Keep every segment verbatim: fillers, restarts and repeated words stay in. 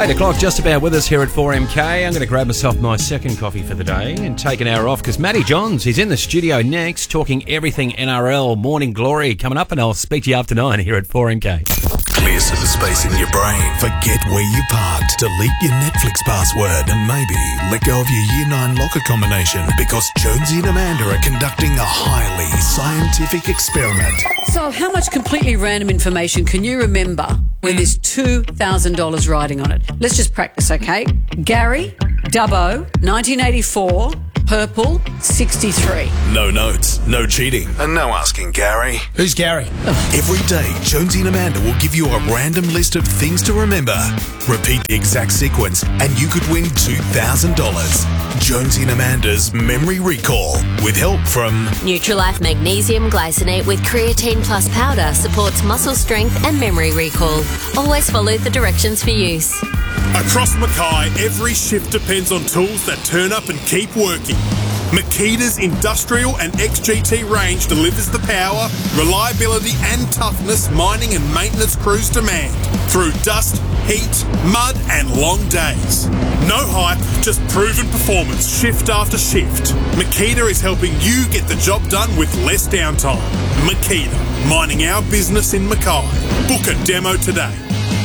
eight o'clock, just about with us here at four M K. I'm going to grab myself my second coffee for the day and take an hour off because Matty Johns, he's in the studio next talking everything N R L. Morning Glory coming up, and I'll speak to you after nine here at four M K. Clear some space in your brain. Forget where you parked. Delete your Netflix password and maybe let go of your Year nine locker combination because Jonesy and Amanda are conducting a highly scientific experiment. So how much completely random information can you remember when there's two thousand dollars riding on it? Let's just practice, okay? Gary, Dubbo, nineteen eighty-four, purple, sixty-three. No notes, no cheating, and no asking Gary. Who's Gary? Every day, Jonesy and Amanda will give you a random list of things to remember. Repeat the exact sequence, and you could win two thousand dollars. Jonesy and Amanda's Memory Recall, with help from Nutrilife Magnesium Glycinate with Creatine Plus Powder supports muscle strength and memory recall. Always follow the directions for use. Across Mackay, every shift depends on tools that turn up and keep working. Makita's industrial and X G T range delivers the power, reliability and toughness mining and maintenance crews demand through dust, heat, mud and long days. No hype, just proven performance shift after shift. Makita is helping you get the job done with less downtime. Makita, mining our business in Mackay. Book a demo today.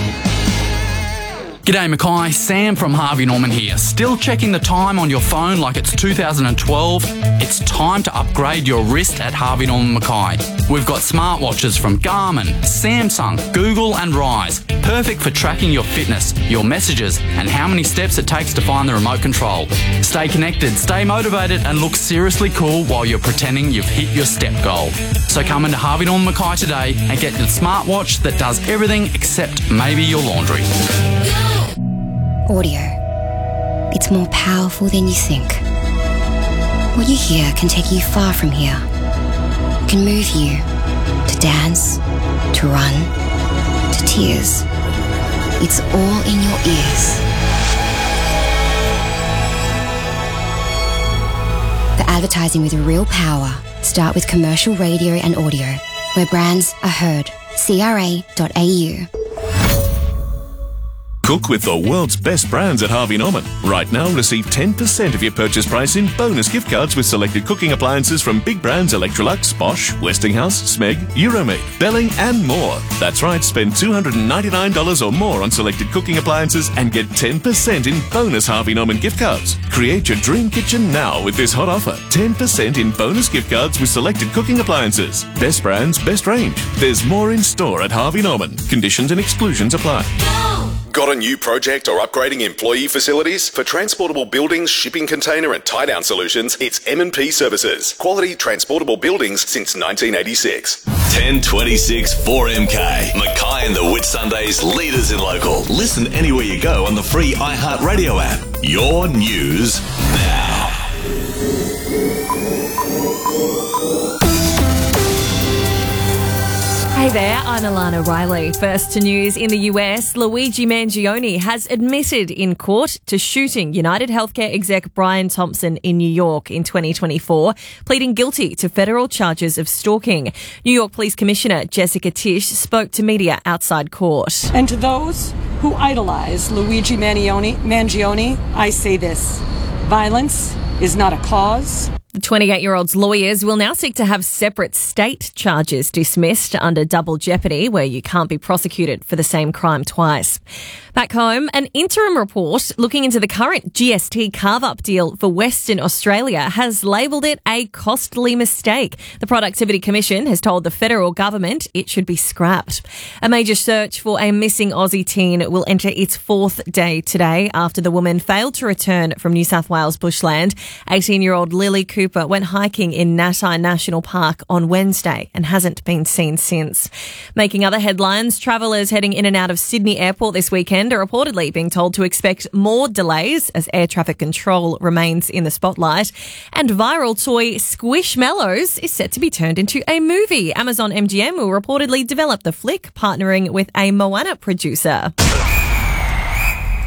G'day Mackay, Sam from Harvey Norman here. Still checking the time on your phone like it's two thousand twelve? It's time to upgrade your wrist at Harvey Norman Mackay. We've got smartwatches from Garmin, Samsung, Google and Rise. Perfect for tracking your fitness, your messages and how many steps it takes to find the remote control. Stay connected, stay motivated and look seriously cool while you're pretending you've hit your step goal. So come into Harvey Norman Mackay today and get the smartwatch that does everything except maybe your laundry. Audio. It's more powerful than you think. What you hear can take you far from here. It can move you to dance, to run, to tears. It's all in your ears. The advertising with real power. Start with commercial radio and audio, where brands are heard. C R A dot A U. Cook with the world's best brands at Harvey Norman. Right now, receive ten percent of your purchase price in bonus gift cards with selected cooking appliances from big brands Electrolux, Bosch, Westinghouse, Smeg, Euromate, Belling and more. That's right, spend two hundred ninety-nine dollars or more on selected cooking appliances and get ten percent in bonus Harvey Norman gift cards. Create your dream kitchen now with this hot offer. ten percent in bonus gift cards with selected cooking appliances. Best brands, best range. There's more in store at Harvey Norman. Conditions and exclusions apply. Got a new project or upgrading employee facilities? For transportable buildings, shipping container and tie-down solutions, it's M and P Services. Quality transportable buildings since nineteen eighty-six. ten twenty-six four M K. Mackay and the Whitsundays, leaders in local. Listen anywhere you go on the free iHeartRadio app. Your news now. Hey there, I'm Alana Riley. First to news in the U S, Luigi Mangione has admitted in court to shooting United Healthcare exec Brian Thompson in New York in twenty twenty-four, pleading guilty to federal charges of stalking. New York Police Commissioner Jessica Tisch spoke to media outside court. And to those who idolize Luigi Mangione, Mangione, I say this: violence is not a cause. The twenty-eight-year-old's lawyers will now seek to have separate state charges dismissed under double jeopardy, where you can't be prosecuted for the same crime twice. Back home, an interim report looking into the current G S T carve-up deal for Western Australia has labelled it a costly mistake. The Productivity Commission has told the federal government it should be scrapped. A major search for a missing Aussie teen will enter its fourth day today after the woman failed to return from New South Wales bushland. eighteen-year-old Lily Cooper went hiking in Natai National Park on Wednesday and hasn't been seen since. Making other headlines, travellers heading in and out of Sydney Airport this weekend are reportedly being told to expect more delays as air traffic control remains in the spotlight. And viral toy Squishmallows is set to be turned into a movie. Amazon M G M will reportedly develop the flick, partnering with a Moana producer.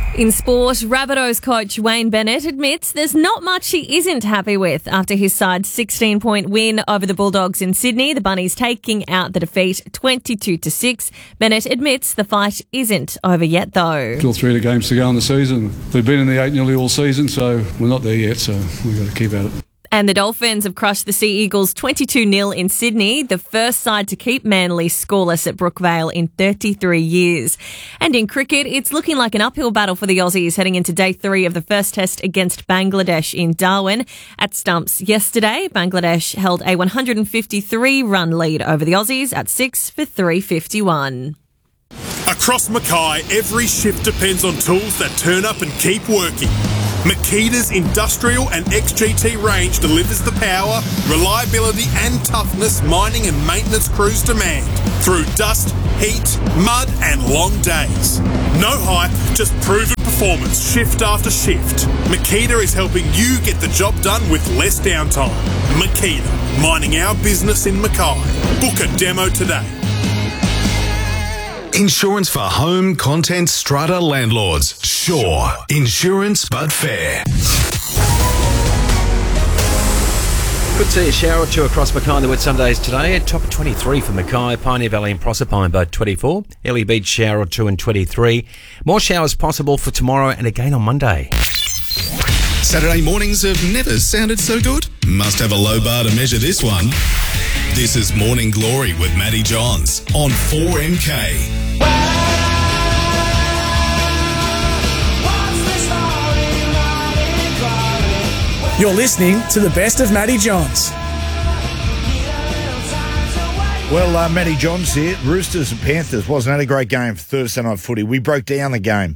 In sport, Rabbitohs coach Wayne Bennett admits there's not much he isn't happy with after his side's sixteen-point win over the Bulldogs in Sydney. The Bunnies taking out the defeat twenty-two to six. Bennett admits the fight isn't over yet, though. Still three of the games to go in the season. We've been in the eight nearly all season, so we're not there yet, so we've got to keep at it. And the Dolphins have crushed the Sea Eagles twenty-two nil in Sydney, the first side to keep Manly scoreless at Brookvale in thirty-three years. And in cricket, it's looking like an uphill battle for the Aussies heading into day three of the first test against Bangladesh in Darwin. At stumps yesterday, Bangladesh held a one hundred fifty-three run lead over the Aussies at six for three fifty-one. Across Mackay, every shift depends on tools that turn up and keep working. Makita's industrial and X G T range delivers the power, reliability and toughness mining and maintenance crews demand through dust, heat, mud and long days. No hype, just proven performance shift after shift. Makita is helping you get the job done with less downtime. Makita, mining our business in Mackay. Book a demo today. Insurance for home, content, strata landlords. Sure. Insurance, but fair. Could see a shower or two across Mackay on the wet Sundays today. At top of twenty-three for Mackay, Pioneer Valley and Proserpine both twenty-four. Ellie Beach shower or two and twenty-three. More showers possible for tomorrow and again on Monday. Saturday mornings have never sounded so good. Must have a low bar to measure this one. This is Morning Glory with Matty Johns on four M K. You're listening to the best of Matty Johns. Well, uh, Matty Johns here. Roosters and Panthers wasn't that a great game for Thursday night footy. We broke down the game.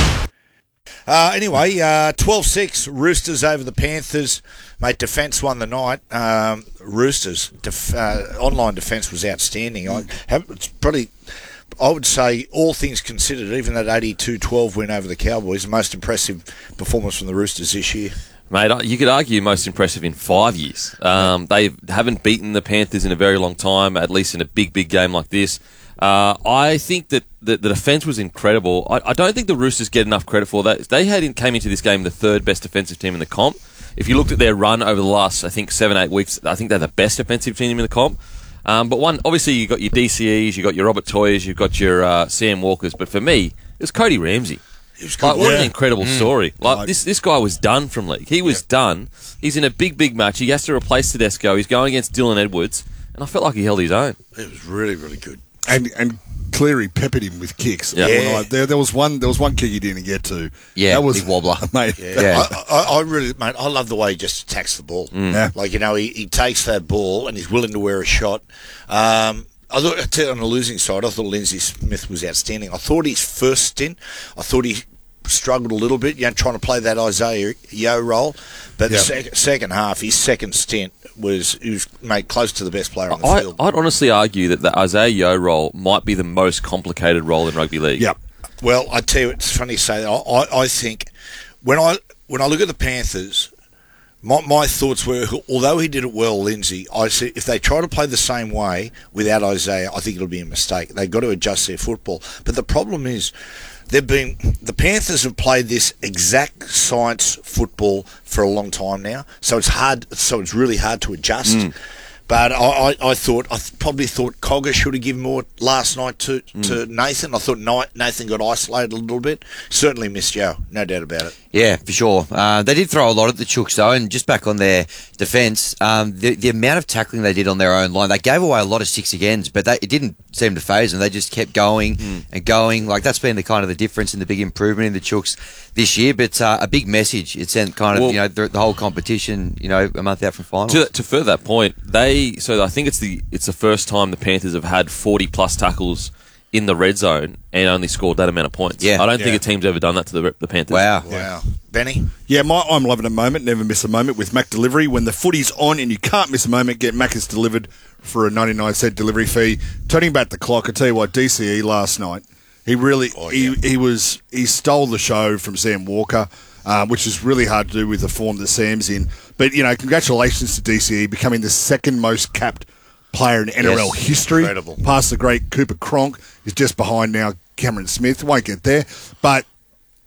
Uh, anyway, uh, twelve six, Roosters over the Panthers. Mate, defence won the night. Um, Roosters, def- uh, online defence was outstanding. I have, it's probably, I would say, all things considered, even that eighty-two twelve win over the Cowboys, the most impressive performance from the Roosters this year. Mate, you could argue most impressive in five years. Um, they haven't beaten the Panthers in a very long time, at least in a big, big game like this. Uh, I think that the, the defence was incredible. I, I don't think the Roosters get enough credit for that. They had in, came into this game the third best defensive team in the comp. If you looked at their run over the last, I think, seven, eight weeks, I think they're the best defensive team in the comp. Um, but one, obviously, you've got your D C Es, you've got your Robert Toyas, you've got your uh, Sam Walkers. But for me, it was Cody Ramsey. It was good. Like, what yeah. an incredible mm. story. Like this, this guy was done from league. He was yep. done. He's in a big, big match. He has to replace Tedesco. He's going against Dylan Edwards. And I felt like he held his own. It was really, really good. And and Cleary peppered him with kicks. Yeah. yeah. I, there, there was one. There was one kick he didn't get to. Yeah, that was big wobbler, mate. Yeah, yeah. I, I, I really, mate. I love the way he just attacks the ball. Mm. Yeah. Like, you know, he, he takes that ball and he's willing to wear a shot. Um, I thought on the losing side, I thought Lindsay Smith was outstanding. I thought his first stint, I thought he struggled a little bit, you know, trying to play that Isaiah Yo role. But yep. the sec- second half, his second stint was, he was made close to the best player on the I, field. I'd honestly argue that the Isaiah Yo role might be the most complicated role in rugby league. Yep. Well, I tell you, it's funny you say that. I, I think when I when I look at the Panthers, my, my thoughts were, although he did it well, Lindsay, I said if they try to play the same way without Isaiah, I think it'll be a mistake. They've got to adjust their football. But the problem is, they've been the Panthers have played this exact science football for a long time now, so it's hard. So it's really hard to adjust. Mm. But I, I, I thought I probably thought Cogger should have given more last night to, mm. to Nathan. I thought Nathan got isolated a little bit. Certainly missed Joe, no doubt about it. Yeah, for sure. Uh, they did throw a lot at the Chooks, though, and just back on their defence, um, the, the amount of tackling they did on their own line, they gave away a lot of six agains, but they, it didn't seem to faze them. They just kept going mm. and going. Like, that's been the kind of the difference and the big improvement in the Chooks this year. But uh, a big message. It sent kind of, well, you know, the, the whole competition, you know, a month out from finals. To, to further that point, they so I think it's the it's the first time the Panthers have had forty plus tackles in the red zone and only scored that amount of points. Yeah. I don't yeah. think a team's ever done that to the, the Panthers. Wow. Wow. Benny? Yeah, my, I'm loving a moment, never miss a moment with Mac Delivery. When the footy's on and you can't miss a moment, get Macca's delivered for a ninety-nine cent delivery fee. Turning back the clock, I tell you what, D C E last night, he really, oh, yeah. he, he was, he stole the show from Sam Walker, uh, which is really hard to do with the form that Sam's in. But, you know, congratulations to D C E becoming the second most capped player in N R L yes, history. Incredible. Past the great Cooper Cronk is just behind now Cameron Smith. Won't get there. But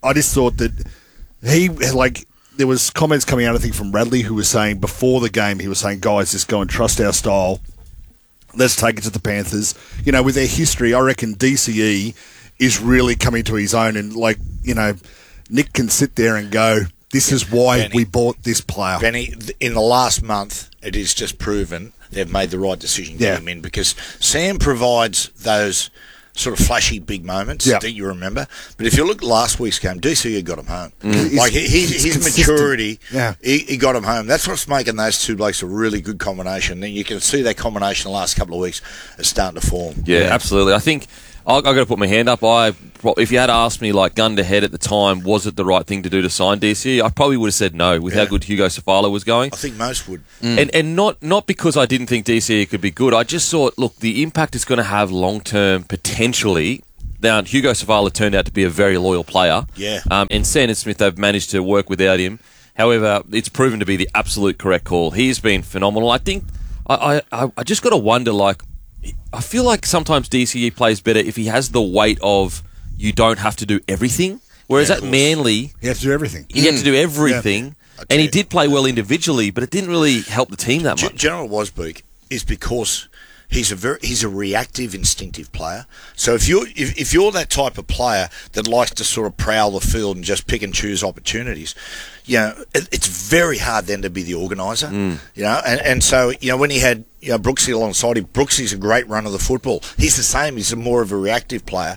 I just thought that he, like, there was comments coming out, I think, from Radley, who was saying before the game, he was saying, guys, just go and trust our style. Let's take it to the Panthers. You know, with their history, I reckon D C E is really coming to his own. And, like, you know, Nick can sit there and go, this is why Benny, we bought this player. Benny, in the last month, it is just proven they've made the right decision getting Yeah. him in, because Sam provides those sort of flashy big moments Yeah. that you remember. But if you look at last week's game, D C E got him home. Mm. Like, he, He's- his, he's his consistent. maturity, Yeah. he, he got him home. That's what's making those two blokes a really good combination. And you can see that combination the last couple of weeks is starting to form. Yeah, absolutely. I think I, I got to put my hand up. I, if you had asked me, like, gun to head at the time, was it the right thing to do to sign D C E? I probably would have said no with how good Hugo Safala was going. I think most would. And and not not because I didn't think D C E could be good. I just thought, look, the impact it's going to have long term potentially. Now, Hugo Safala turned out to be a very loyal player. Yeah. Um, and Sandon Smith, they've managed to work without him. However, it's proven to be the absolute correct call. He's been phenomenal. I think I I, I just got to wonder, like, I feel like sometimes D C E plays better if he has the weight of you don't have to do everything. Whereas Yeah, at of course. Manly, You have to do everything. he had to do everything. And he did play well individually, but it didn't really help the team that G- much. General Wasbeek is because he's a very he's a reactive, instinctive player. So if you're if, if you're that type of player that likes to sort of prowl the field and just pick and choose opportunities, you know, it, it's very hard then to be the organiser. Mm. You know, and, and so you know when he had you know Brooksy alongside him, Brooksy's a great runner of the football. He's the same. He's a more of a reactive player.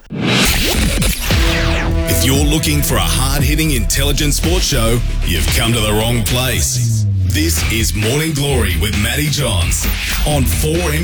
If you're looking for a hard-hitting, intelligent sports show, you've come to the wrong place. This is Morning Glory with Matty Johns on four M